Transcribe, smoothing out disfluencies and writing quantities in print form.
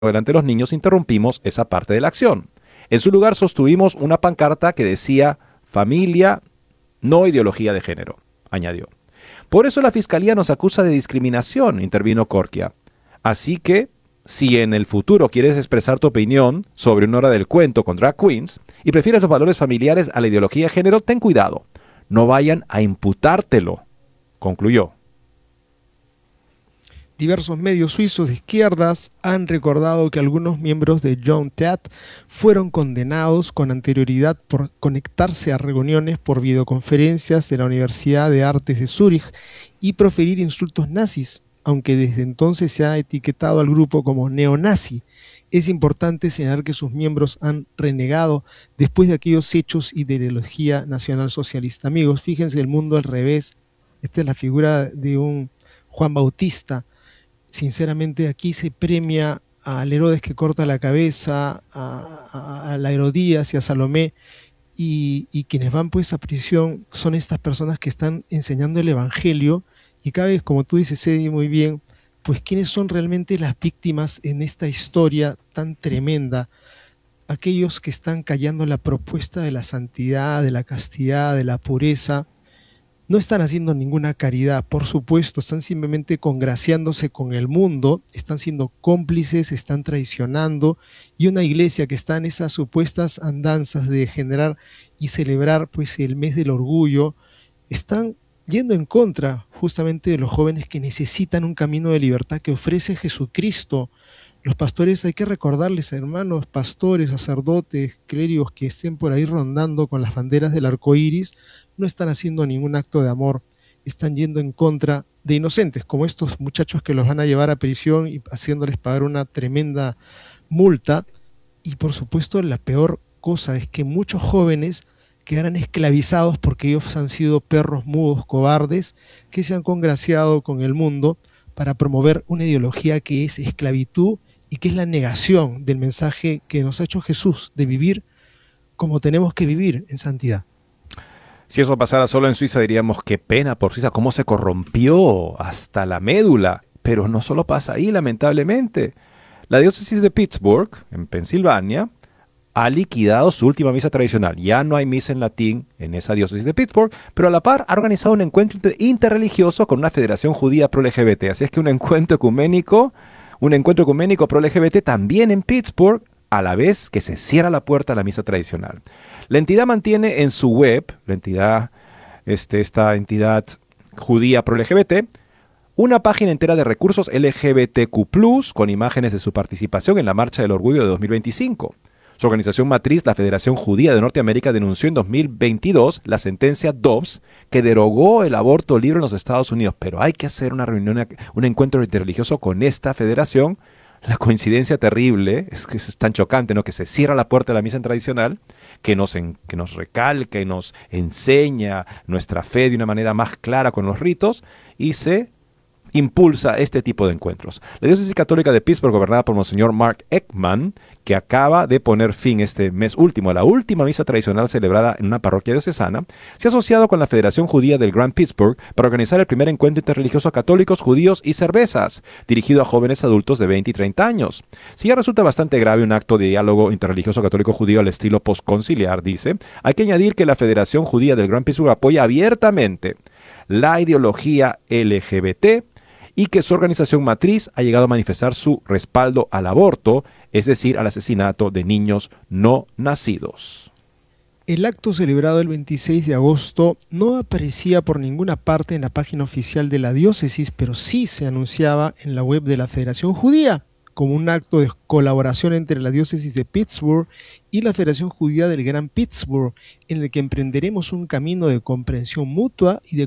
delante de los niños, interrumpimos esa parte de la acción. En su lugar sostuvimos una pancarta que decía familia, no ideología de género, añadió. Por eso la fiscalía nos acusa de discriminación, intervino Corquia. Así que, si en el futuro quieres expresar tu opinión sobre una hora del cuento con drag queens y prefieres los valores familiares a la ideología de género, ten cuidado. No vayan a imputártelo, concluyó. Diversos medios suizos de izquierdas han recordado que algunos miembros de John Tat fueron condenados con anterioridad por conectarse a reuniones por videoconferencias de la Universidad de Artes de Zúrich y proferir insultos nazis, aunque desde entonces se ha etiquetado al grupo como neonazi. Es importante señalar que sus miembros han renegado después de aquellos hechos y de ideología nacionalsocialista. Amigos, fíjense el mundo al revés. Esta es la figura de un Juan Bautista. Sinceramente, aquí se premia al Herodes que corta la cabeza, a la Herodías y a Salomé, y quienes van pues a prisión son estas personas que están enseñando el Evangelio, y cada vez, como tú dices, Eddie, muy bien, pues quiénes son realmente las víctimas en esta historia tan tremenda, aquellos que están callando la propuesta de la santidad, de la castidad, de la pureza. No están haciendo ninguna caridad, por supuesto, están simplemente congraciándose con el mundo, están siendo cómplices, están traicionando, y una iglesia que está en esas supuestas andanzas de generar y celebrar pues el mes del orgullo, están yendo en contra justamente de los jóvenes que necesitan un camino de libertad que ofrece Jesucristo. Los pastores, hay que recordarles, hermanos, pastores, sacerdotes, clérigos que estén por ahí rondando con las banderas del arco iris, no están haciendo ningún acto de amor, están yendo en contra de inocentes, como estos muchachos que los van a llevar a prisión y haciéndoles pagar una tremenda multa. Y por supuesto, la peor cosa es que muchos jóvenes quedarán esclavizados porque ellos han sido perros mudos, cobardes, que se han congraciado con el mundo para promover una ideología que es esclavitud y que es la negación del mensaje que nos ha hecho Jesús de vivir como tenemos que vivir en santidad. Si eso pasara solo en Suiza diríamos qué pena por Suiza, cómo se corrompió hasta la médula. Pero no solo pasa ahí, lamentablemente. La diócesis de Pittsburgh, en Pensilvania, ha liquidado su última misa tradicional. Ya no hay misa en latín en esa diócesis de Pittsburgh, pero a la par ha organizado un encuentro interreligioso con una federación judía pro-LGBT. Así es que un encuentro ecuménico pro-LGBT también en Pittsburgh, a la vez que se cierra la puerta a la misa tradicional. La entidad mantiene en su web, esta entidad judía pro-LGBT, una página entera de recursos LGBTQ+, con imágenes de su participación en la Marcha del Orgullo de 2025. Su organización matriz, la Federación Judía de Norteamérica, denunció en 2022 la sentencia Dobbs que derogó el aborto libre en los Estados Unidos. Pero hay que hacer una reunión, un encuentro interreligioso con esta federación. La coincidencia terrible, es que es tan chocante, ¿no? Que se cierra la puerta de la misa tradicional, que nos recalca y nos enseña nuestra fe de una manera más clara con los ritos, y se impulsa este tipo de encuentros. La diócesis católica de Pittsburgh, gobernada por Monseñor Mark Ekman, que acaba de poner fin este mes último a la última misa tradicional celebrada en una parroquia diocesana, se ha asociado con la Federación Judía del Gran Pittsburgh para organizar el primer encuentro interreligioso a católicos, judíos y cervezas, dirigido a jóvenes adultos de 20 y 30 años. Si ya resulta bastante grave un acto de diálogo interreligioso católico-judío al estilo postconciliar, dice, hay que añadir que la Federación Judía del Gran Pittsburgh apoya abiertamente la ideología LGBT y que su organización matriz ha llegado a manifestar su respaldo al aborto, es decir, al asesinato de niños no nacidos. El acto celebrado el 26 de agosto no aparecía por ninguna parte en la página oficial de la diócesis, pero sí se anunciaba en la web de la Federación Judía, como un acto de colaboración entre la diócesis de Pittsburgh y la Federación Judía del Gran Pittsburgh, en el que emprenderemos un camino de comprensión mutua y de